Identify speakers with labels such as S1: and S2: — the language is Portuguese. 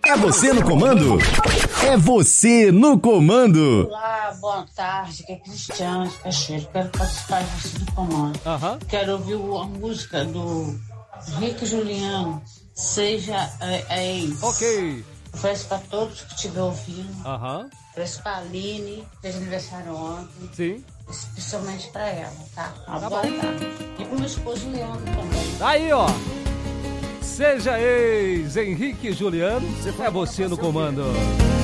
S1: É você no comando? É você no comando.
S2: Olá, boa tarde, que é Cristiano de Cachoeiro. Quero participar de Você no Comando. Quero ouvir a música do Henrique e Juliano, Seja Ex.
S3: Ok.
S2: Ofereço para todos que estiver ouvindo.
S3: Ofereço
S2: para a Aline, que fez aniversário ontem.
S3: Sim.
S2: Especialmente para ela, tá? Uma boa tarde. E pro meu esposo Leandro também.
S3: Aí, ó. Seja ex, Henrique e Juliano. É você no comando.